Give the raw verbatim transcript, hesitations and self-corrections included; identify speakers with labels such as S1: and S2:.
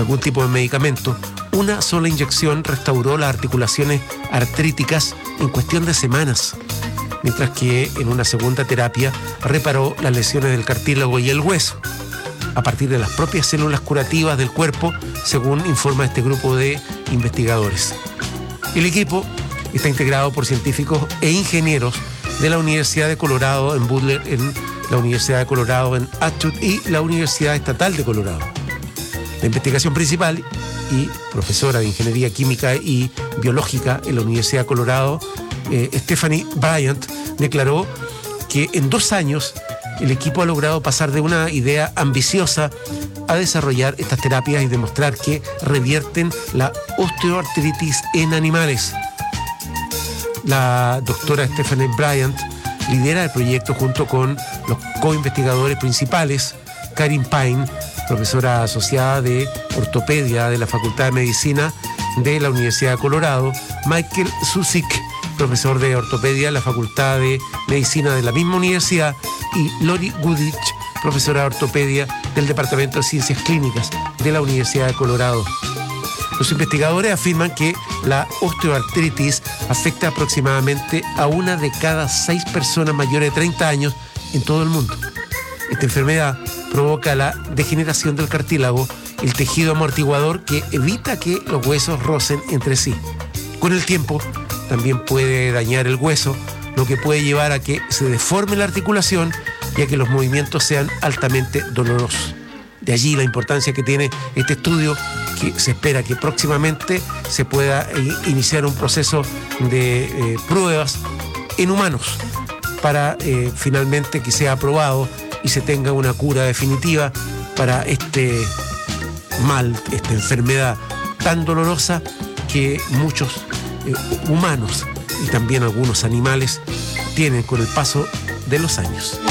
S1: algún tipo de medicamento, una sola inyección restauró las articulaciones artríticas en cuestión de semanas, mientras que en una segunda terapia reparó las lesiones del cartílago y el hueso, a partir de las propias células curativas del cuerpo, según informa este grupo de investigadores. El equipo está integrado por científicos e ingenieros de la Universidad de Colorado en Boulder, en la Universidad de Colorado en Atwood y la Universidad Estatal de Colorado. La investigación principal y profesora de Ingeniería Química y Biológica en la Universidad de Colorado, eh, Stephanie Bryant, declaró que en dos años el equipo ha logrado pasar de una idea ambiciosa a desarrollar estas terapias y demostrar que revierten la osteoartritis en animales. La doctora Stephanie Bryant lidera el proyecto junto con los co-investigadores principales, Karin Pine, profesora asociada de ortopedia de la Facultad de Medicina de la Universidad de Colorado, Michael Susik, profesor de ortopedia de la Facultad de Medicina de la misma universidad, y Lori Goodrich, profesora de ortopedia del Departamento de Ciencias Clínicas de la Universidad de Colorado. Los investigadores afirman que la osteoartritis afecta aproximadamente a una de cada seis personas mayores de treinta años en todo el mundo. Esta enfermedad provoca la degeneración del cartílago, el tejido amortiguador que evita que los huesos rocen entre sí. Con el tiempo, también puede dañar el hueso, lo que puede llevar a que se deforme la articulación y a que los movimientos sean altamente dolorosos. De allí la importancia que tiene este estudio, que se espera que próximamente se pueda iniciar un proceso de eh, pruebas en humanos para eh, finalmente que sea aprobado y se tenga una cura definitiva para este mal, esta enfermedad tan dolorosa que muchos eh, humanos y también algunos animales tienen con el paso de los años.